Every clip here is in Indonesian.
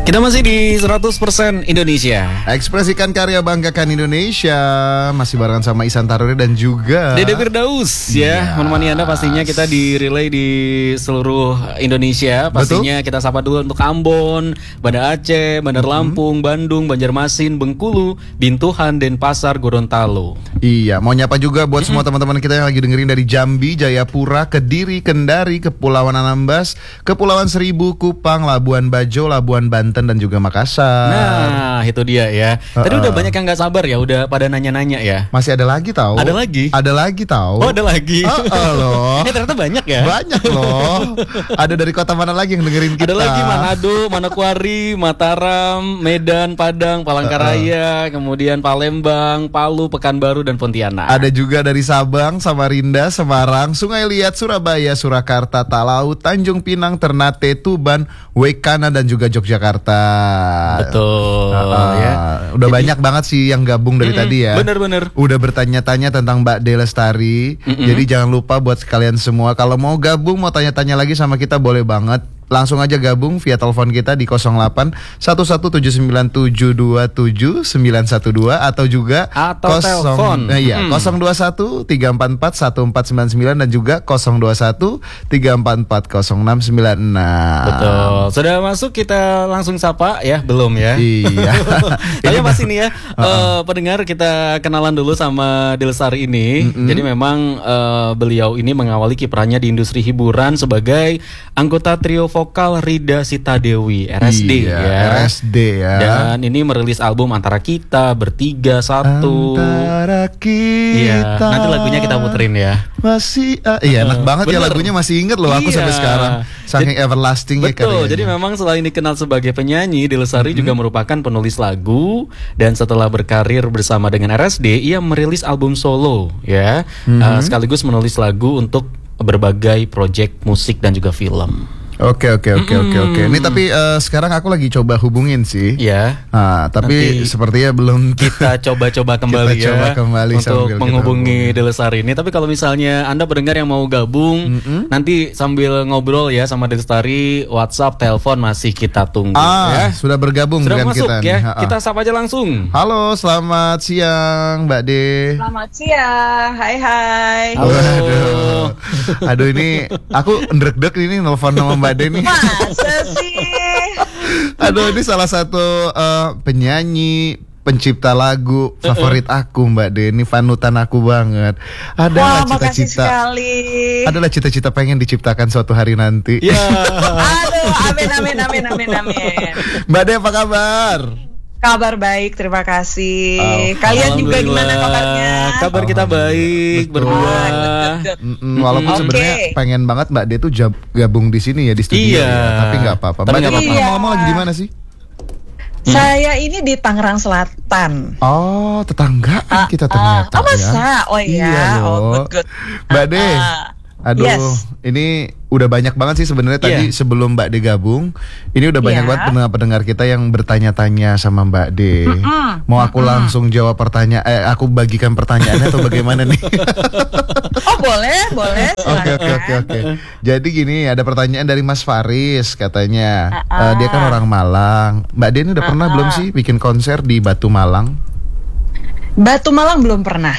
Kita masih di 100% Indonesia. Ekspresikan karya, banggakan Indonesia. Masih barengan sama Ihsan Taruri dan juga Dede Firdaus ya, menemani Anda pastinya kita di relay di seluruh Indonesia. Pastinya kita sapa dulu untuk Ambon, Banda Aceh, Bandar Lampung, Bandung, Banjarmasin, Bengkulu, Bintuhan, Denpasar, Gorontalo. Iya, mau nyapa juga buat semua teman-teman kita yang lagi dengerin dari Jambi, Jayapura, Kediri, Kendari, Kepulauan Anambas, Kepulauan Seribu, Kupang, Labuan Bajo, Labuan Banten, dan juga Makassar. Nah, itu dia ya. Tadi udah banyak yang nggak sabar ya, udah pada nanya-nanya ya. Masih ada lagi tahu? Ada lagi? Ada lagi tahu? Oh, ada lagi. Loh. Ternyata banyak ya. Banyak loh. Ada dari kota mana lagi yang dengerin kita? Ada lagi Manado, Manokwari, Mataram, Medan, Padang, Palangkaraya, kemudian Palembang, Palu, Pekanbaru, dan Pontianak. Ada juga dari Sabang, Samarinda, Semarang, Sungai Liat, Surabaya, Surakarta, Talaut, Tanjung Pinang, Ternate, Tuban, Wekana, dan juga Yogyakarta. Betul ya. Udah banyak banget sih yang gabung dari tadi ya. Bener-bener. Udah bertanya-tanya tentang Mbak De Lestari. Jadi jangan lupa buat kalian semua, kalau mau gabung, mau tanya-tanya lagi sama kita, boleh banget. Langsung aja gabung via telepon kita di 08 1179727 912 atau juga telepon 021 344 1499 dan juga 021 344 0696. Betul. Sudah masuk, kita langsung sapa ya, belum ya? Iya. Tapi pas ini ya, pendengar, kita kenalan dulu sama De Lestari ini. Jadi memang beliau ini mengawali kiprahnya di industri hiburan sebagai anggota trio vokal Rida Sita Dewi, RSD ya. RSD ya. Dan ini merilis album Antara Kita, Bertiga, Satu. Antara Kita. Iya, nanti lagunya kita puterin ya. Masih iya, enak banget ya lagunya, masih inget loh aku sampai sekarang. Saking everlastingnya karyanya. Betul, jadi memang selain dikenal sebagai penyanyi, De Lestari juga merupakan penulis lagu. Dan setelah berkarir bersama dengan RSD, ia merilis album solo ya. Sekaligus menulis lagu untuk berbagai proyek musik dan juga film. Oke. Ini tapi sekarang aku lagi coba hubungin sih. Ya. Tapi sepertinya belum. Kita coba kembali untuk menghubungi De Lestari ini. Tapi kalau misalnya Anda pendengar yang mau gabung, nanti sambil ngobrol ya sama De Lestari, WhatsApp, telepon masih kita tunggu ya. Sudah bergabung sudah dengan masuk kita ya. Kita sapa aja langsung. Halo, selamat siang Mbak De. Selamat siang. Hai. Halo. Aduh, ini aku ndrek-dek ini nelfon sama Mbak De nih. Masa sih? Aduh, ini salah satu penyanyi, pencipta lagu favorit aku, Mbak De. Ini panutan aku banget. Adalah cita-cita. Adalah cita-cita pengen diciptakan suatu hari nanti. Ya. Aduh, amin. Mbak De, apa kabar? Kabar baik, terima kasih. Kalian juga gimana kabarnya? Kabar kita baik, berdua. Walaupun sebenarnya pengen banget Mbak De tuh gabung di sini ya, di studio ya, tapi nggak apa-apa. Mbak De ngomong lagi di mana sih? Saya ini di Tangerang Selatan. Oh, tetanggaan kita ternyata. Masa? Oh iya. Good. Mbak De. Aduh, ini udah banyak banget sih sebenarnya tadi sebelum Mbak De gabung. Ini udah banyak banget pendengar kita yang bertanya-tanya sama Mbak De. Mau aku langsung jawab pertanyaan, aku bagikan pertanyaannya atau bagaimana nih? Oh, boleh. Oke. Jadi gini, ada pertanyaan dari Mas Faris katanya. Dia kan orang Malang. Mbak De ini udah pernah belum sih bikin konser di Batu Malang? Batu Malang belum pernah.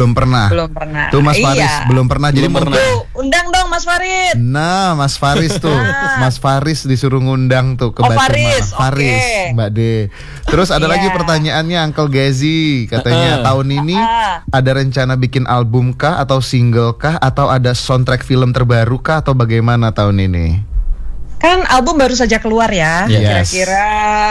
Tuh Mas Faris belum pernah. Jadi undang dong Mas Faris. Nah, Mas Faris tuh. Mas Faris disuruh ngundang tuh ke Batu Malang. Faris, Mbak De. Terus ada lagi pertanyaannya Uncle Gezi. Katanya tahun ini ada rencana bikin album kah atau single kah atau ada soundtrack film terbaru kah atau bagaimana tahun ini? Kan album baru saja keluar ya. Kira-kira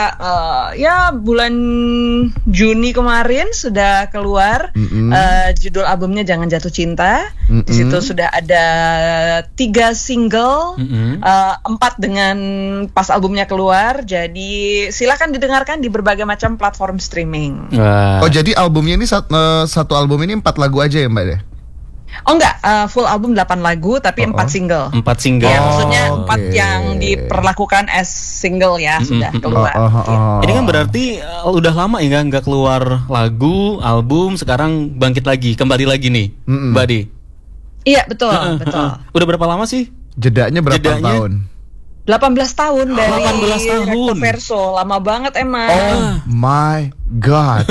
ya bulan Juni kemarin sudah keluar. Judul albumnya Jangan Jatuh Cinta. Di situ sudah ada 3 single, 4 dengan pas albumnya keluar. Jadi silakan didengarkan di berbagai macam platform streaming. Oh, jadi albumnya ini satu album ini 4 lagu aja ya Mbak De? Oh enggak, full album 8 lagu tapi 4 single. 4 single. Ya, maksudnya 4 yang diperlakukan as single ya, sudah keluar. Ini kan berarti udah lama ya nggak keluar lagu, album, sekarang bangkit lagi, kembali lagi nih, Mbak De. Iya, betul. Udah berapa lama sih? Jedanya berapa tahun? tahun dari 18 tahun. Recto Verso, lama banget emang. Oh my God.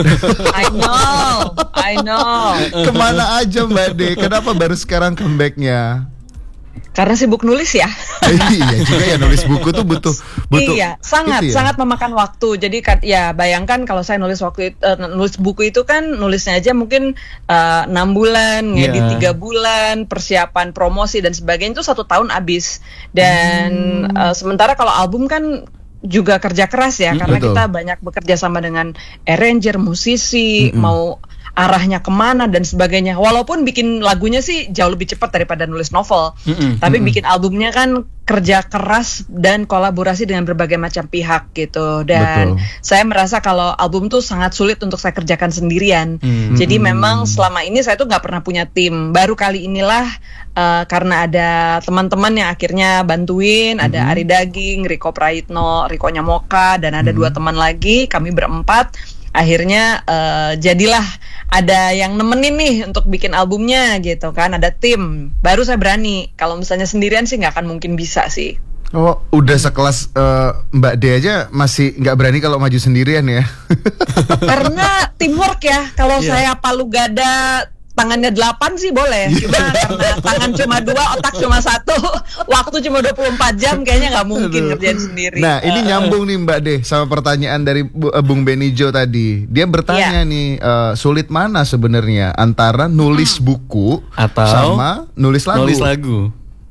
I know. Kemana aja Mbak De? Kenapa baru sekarang comebacknya? Karena sibuk nulis ya. Iya juga ya, nulis buku tuh butuh iya, sangat memakan waktu. Jadi ya bayangkan kalau saya nulis buku itu kan nulisnya aja mungkin 6 bulan, ngedit 3 bulan, persiapan promosi dan sebagainya itu 1 tahun habis. Dan sementara kalau album kan juga kerja keras ya, karena betul. kita banyak bekerja sama dengan arranger, musisi, mau arahnya kemana dan sebagainya. Walaupun bikin lagunya sih jauh lebih cepat daripada nulis novel, tapi bikin albumnya kan kerja keras dan kolaborasi dengan berbagai macam pihak gitu. Dan saya merasa kalau album tuh sangat sulit untuk saya kerjakan sendirian. Jadi memang selama ini saya tuh nggak pernah punya tim. Baru kali inilah karena ada teman-teman yang akhirnya bantuin, ada Ari Daging, Riko Praitno, Riko Nyamoka, dan ada 2 teman lagi, kami berempat. Akhirnya jadilah ada yang nemenin nih untuk bikin albumnya gitu kan, ada tim. Baru saya berani. Kalau misalnya sendirian sih nggak akan mungkin bisa sih. Oh, udah sekelas Mbak D aja masih nggak berani kalau maju sendirian ya? Karena teamwork ya. Kalau saya palu gada tangannya 8 sih boleh. Cuma karena tangan cuma 2, otak cuma 1, waktu cuma 24 jam, kayaknya nggak mungkin ngerjain sendiri. Nah, ini nyambung nih Mbak De sama pertanyaan dari Bung Benijo tadi. Dia bertanya nih, sulit mana sebenarnya antara nulis buku atau sama nulis lagu?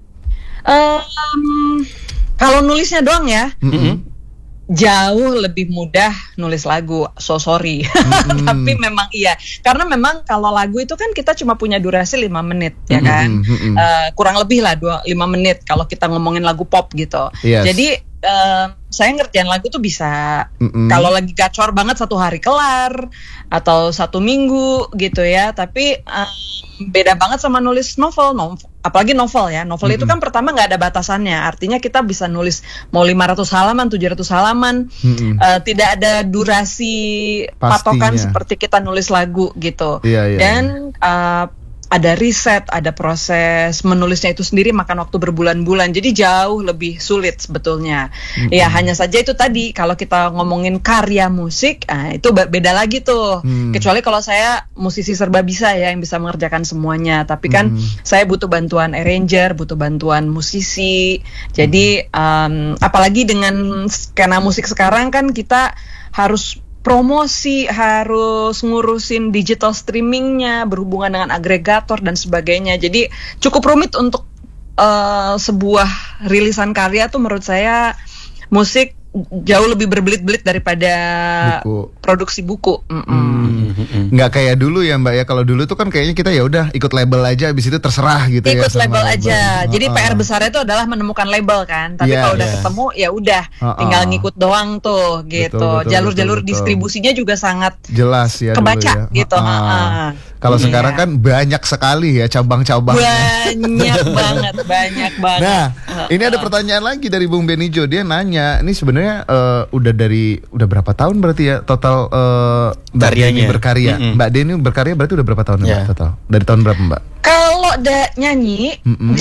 Kalau nulisnya doang ya, jauh lebih mudah nulis lagu, so sorry. Tapi memang iya, karena memang kalau lagu itu kan kita cuma punya durasi 5 menit ya kan, kurang lebih lah 5 menit kalau kita ngomongin lagu pop gitu. Jadi saya ngerjain lagu tuh bisa kalau lagi gacor banget 1 hari kelar atau 1 minggu gitu ya. Tapi beda banget sama nulis novel, apalagi novel ya. Novel itu kan pertama nggak ada batasannya, artinya kita bisa nulis mau 500 halaman, 700 halaman, tidak ada durasi patokan seperti kita nulis lagu gitu. Dan ada riset, ada proses menulisnya itu sendiri makan waktu berbulan-bulan, jadi jauh lebih sulit sebetulnya. Ya hanya saja itu tadi, kalau kita ngomongin karya musik, itu beda lagi tuh. Kecuali kalau saya musisi serba bisa ya, yang bisa mengerjakan semuanya. Tapi kan saya butuh bantuan arranger, butuh bantuan musisi. Jadi apalagi dengan skena musik sekarang kan kita harus promosi, harus ngurusin digital streamingnya, berhubungan dengan agregator dan sebagainya. Jadi cukup rumit untuk sebuah rilisan karya tuh menurut saya musik jauh lebih berbelit-belit daripada produksi buku. Nggak kayak dulu ya Mbak ya. Kalau dulu tuh kan kayaknya kita ya udah ikut label aja, abis itu terserah gitu ya. Ikut label aja. Jadi PR besarnya itu adalah menemukan label kan. Tapi kalau udah ketemu ya udah tinggal ngikut doang tuh gitu. Jalur-jalur distribusinya juga sangat jelas ya kebaca dulu ya. gitu. Kalau sekarang kan banyak sekali ya cabang-cabangnya. Banyak banget. Nah, ini ada pertanyaan lagi dari Bung Benijo. Dia nanya, ini sebenarnya udah berapa tahun berarti ya total Mbak Deni berkarya? Mbak Deni berkarya berarti udah berapa tahun Mbak total? Dari tahun berapa Mbak? Kalau nyanyi